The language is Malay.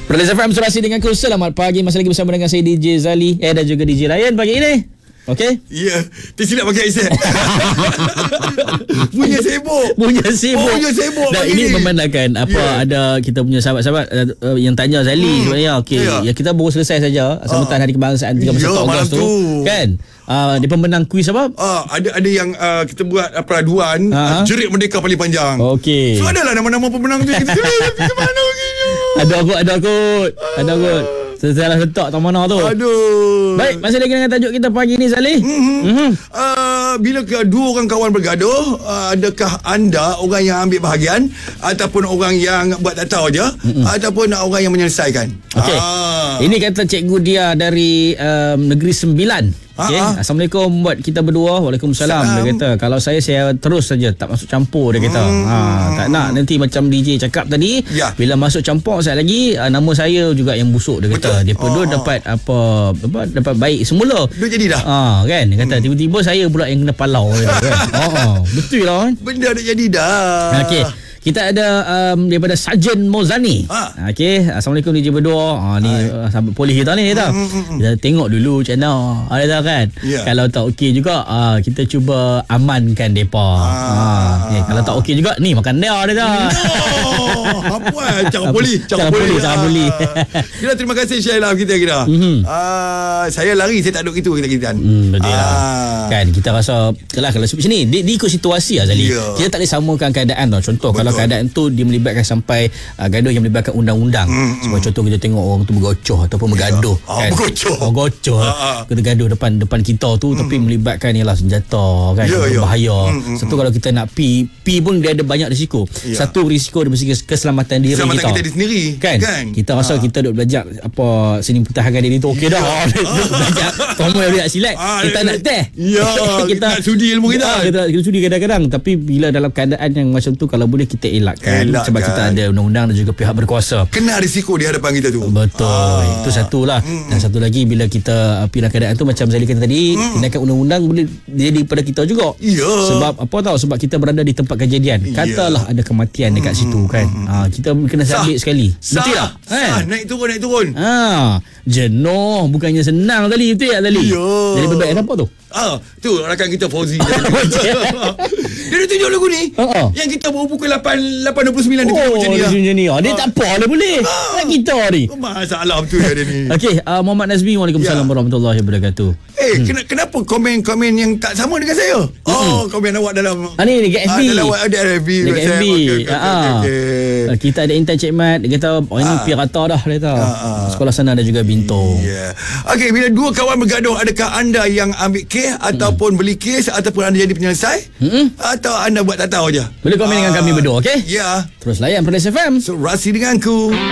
Perlis FM Surasi dengan aku. Selamat pagi. Masih lagi bersama dengan saya DJ Zali dan juga DJ Ryan pagi ini. Okey? Ya, tersilap pakai headset. Punya sibuk. Dan ini memandangkan apa ada kita punya sahabat-sahabat yang tanya Zali sebenarnya. Okey, ya kita baru selesai saja Sambutan Hari Kebangsaan 31 Ogos tu. Kan? Dia pemenang kuis apa? Ada yang kita buat peraduan jerit merdeka paling panjang. Okey. So adalah nama-nama pemenang tu. Kita ke mana begini? Ada kot. Salah setak tak mana tu. Aduh. Baik, masih lagi dengan tajuk kita pagi ni Zali. Bila dua orang kawan bergaduh, adakah anda orang yang ambil bahagian ataupun orang yang buat tak tahu je ataupun orang yang menyelesaikan? Okey. Ini kata cikgu dia dari Negeri Sembilan. Okay. Assalamualaikum buat kita berdua. Waalaikumsalam. Dia kata kalau saya terus saja, tak masuk campur. Dia kata tak nak nanti macam DJ cakap tadi, bila masuk campur saya lagi nama saya juga yang busuk. Dia kata dia pun dapat dapat baik semula. Dia jadi dah. Kan dia kata tiba-tiba saya pula yang kena palau. Kan. Betul lah kan. Benda dah jadi dah. Okey. Kita ada daripada Sarjan Mozani. Okey, assalamualaikum DJ berdua. Ni sahabat polis kita ni tahu. Kita tengok dulu macam mana. Ada tahu kan? Kalau tak okey juga kita cuba amankan depa. Kalau tak okey juga ni makan dia dah. Apa cakap polis. Kita terima kasih share live kita kira. Saya lari saya tak duduk itu kita. Betul lah. Kan kita rasa kalau sini dia ikut situasi Azali. Kita tak boleh samakan keadaan tau. Contoh kalau keadaan tu dia melibatkan sampai gaduh yang melibatkan undang-undang. Sebab contoh kita tengok orang tu bergocoh ataupun bergaduh kan. Bergocoh. Kita gaduh depan kita tu tapi melibatkan ialah senjata kan. Berbahaya. Satu kalau kita nak pi pun dia ada banyak risiko. Satu risiko dari segi keselamatan diri kita. Kita sendiri kan. Kita rasa kita duk belajar apa seni pertahanan diri tu okey dah. Belajar tomo yang silat kita nak teh. Kita sudi ilmu kita. Kita sudi kadang-kadang tapi bila dalam keadaan yang macam tu kalau boleh kita elakkan sebab kita ada undang-undang dan juga pihak berkuasa. Kena risiko di hadapan kita tu. Betul. Itu satulah. Dan satu lagi bila kita dalam keadaan tu macam Zali kata tadi, tindakan undang-undang boleh jadi pada kita juga. Sebab apa tahu sebab kita berada di tempat kejadian. Katalah ada kematian dekat situ kan. Kita kena sabit sekali. Betul tak? Naik turun. Jenuh bukannya senang Zali, betul tak Zali? Jadi berbaik apa tu? Tu rakan kita Fauzi. Dia dah tunjuk lagu ni yang kita baru pukul 8.29 dia macam ni. Dia tak apa lah boleh. Kita ni masalah betul dia ni. Okey, Muhammad Nazmi. Waalaikumsalam warahmatullahi wabarakatuh. Kenapa komen-komen yang tak sama dengan saya? Komen awak dalam ni dekat FB. Dalam FB. Kita ada Intan Cik Mat. Dia kata ini pirata dah. Dia kata sekolah sana ada juga Bintong. Okey, bila dua kawan bergaduh, adakah anda yang ambil kes ataupun beli kes ataupun anda jadi penyelesai atau anda buat tak tahu je? Boleh komen dengan kami berdua. Okey? Ya. Terus layan Perlis FM Surasi denganku.